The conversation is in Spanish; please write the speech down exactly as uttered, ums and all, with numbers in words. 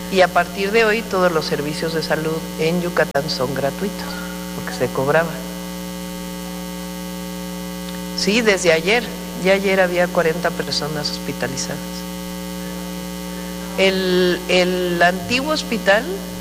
Y a partir de hoy todos los servicios de salud en Yucatán son gratuitos, porque se cobraba. Sí, desde ayer, ya ayer había cuarenta personas hospitalizadas. El, el antiguo hospital